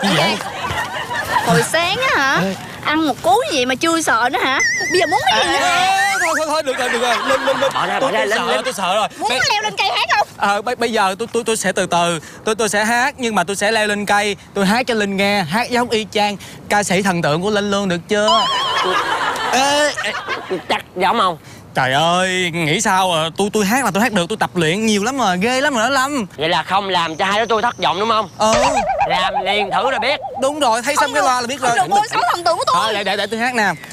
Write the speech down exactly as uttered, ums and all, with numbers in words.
gì vậy? Hồi sáng á hả? Ê. Ăn một cú gì mà chưa sợ nữa hả? Bây giờ muốn cái gì nữa hả? Thôi thôi thôi, được rồi, được rồi. Lên lên lên. Bỏ ra, Tôi, bỏ ra, tôi lên, sợ, lên. tôi sợ rồi. Muốn Bây- leo lên cây hát không? Ờ, bây, bây giờ tôi tôi tôi sẽ từ từ, tôi tôi sẽ hát nhưng mà tôi sẽ leo lên cây, tôi hát cho Linh nghe, hát giống y chang ca sĩ thần tượng của Linh luôn, được chưa? Ê, ê, Chắc giống không? trời ơi, nghĩ sao à? Tôi tôi hát là tôi hát được, tôi tập luyện nhiều lắm rồi, ghê lắm rồi đó Lâm. Vậy là không làm cho hai đứa tôi thất vọng đúng không? Ừ, Làm liền thử rồi biết. đúng rồi, thấy xong cái loa là biết rồi. Không được bôi xấu thần tượng của tôi. Thôi để để để tôi hát nè.